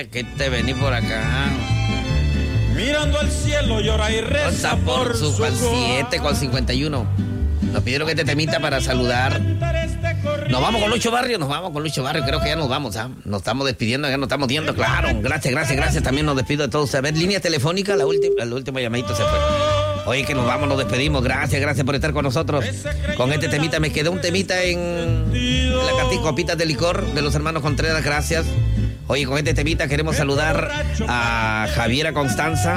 Oye, que te vení por acá. Mirando al cielo llora y reza por su 7:51. Nos pidieron que te temita para saludar. Nos vamos con Lucho Barrio, creo que ya nos vamos, ¿ah? Nos estamos despidiendo, ya nos estamos viendo, claro. Gracias, también nos despido de todos. A ver, línea telefónica, la última llamadita se fue. Oye, que nos vamos, nos despedimos, gracias por estar con nosotros. Con este temita, me quedó un temita en la copita de licor de los hermanos Contreras, gracias. Oye, con este temita queremos saludar a Javiera Constanza.